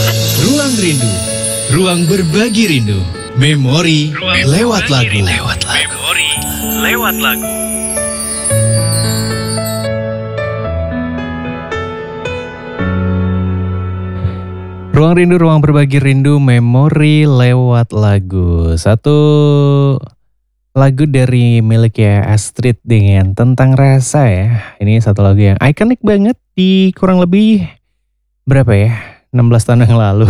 Ruang Rindu, ruang berbagi rindu. Memori lewat lagu. Memori lewat lagu. Ruang rindu, ruang berbagi rindu, memori lewat lagu. Satu lagu dari miliknya Astrid dengan Tentang Rasa ya. Ini satu lagu yang ikonik banget di kurang lebih berapa ya? 16 tahun yang lalu.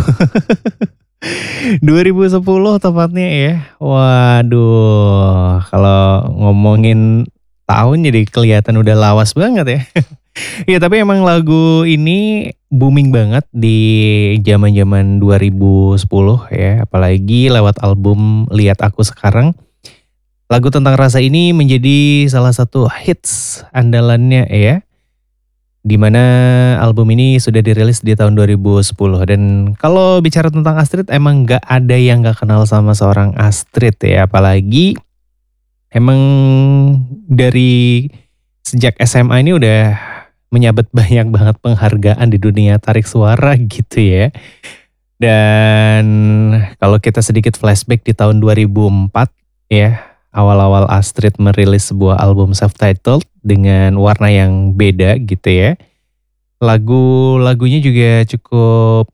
2010 tepatnya ya. Waduh, kalau ngomongin tahun jadi kelihatan udah lawas banget ya. Iya, tapi emang lagu ini booming banget di zaman-zaman 2010 ya, apalagi lewat album Lihat Aku Sekarang. Lagu Tentang Rasa ini menjadi salah satu hits andalannya ya. Dimana album ini sudah dirilis di tahun 2010. Dan kalau bicara tentang Astrid, emang gak ada yang gak kenal sama seorang Astrid ya. Apalagi emang dari sejak SMA ini udah menyabet banyak banget penghargaan di dunia tarik suara gitu ya. Dan kalau kita sedikit flashback di tahun 2004 ya, awal-awal Astrid merilis sebuah album self-titled dengan warna yang beda gitu ya. Lagu-lagunya juga cukup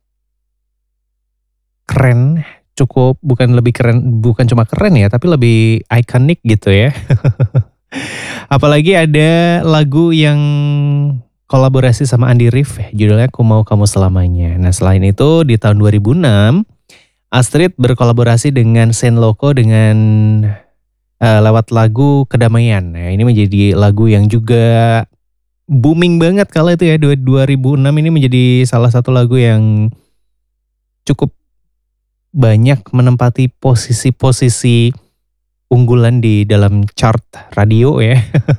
keren, bukan cuma keren ya, tapi lebih ikonik gitu ya. Apalagi ada lagu yang kolaborasi sama Andy rif, judulnya Ku Mau Kamu Selamanya. Nah, selain itu di tahun 2006 Astrid berkolaborasi dengan Saint Loco dengan lewat lagu Kedamaian. Nah, ini menjadi lagu yang juga booming banget kala itu ya. 2006 ini menjadi salah satu lagu yang cukup banyak menempati posisi-posisi unggulan di dalam chart radio ya.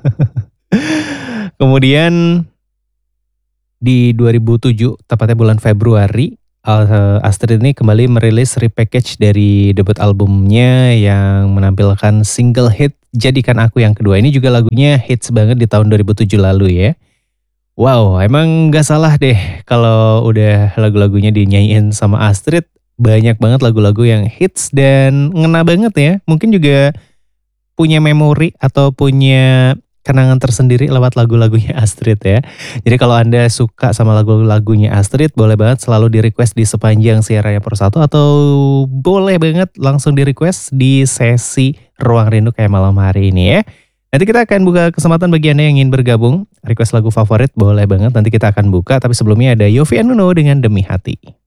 Kemudian di 2007, tepatnya bulan Februari, Astrid ini kembali merilis repackage dari debut albumnya yang menampilkan single hit Jadikan Aku yang kedua. Ini juga lagunya hits banget di tahun 2007 lalu ya. Wow, emang gak salah deh kalau udah lagu-lagunya dinyanyiin sama Astrid. Banyak banget lagu-lagu yang hits dan ngena banget ya. Mungkin juga punya memori atau punya kenangan tersendiri lewat lagu-lagunya Astrid ya. Jadi kalau Anda suka sama lagu-lagunya Astrid, boleh banget selalu di-request di sepanjang siaran yang persatu, atau boleh banget langsung di-request di sesi Ruang Rindu kayak malam hari ini ya. Nanti kita akan buka kesempatan bagi Anda yang ingin bergabung, request lagu favorit boleh banget, nanti kita akan buka. Tapi sebelumnya ada Yovie and Nuno dengan Demi Hati.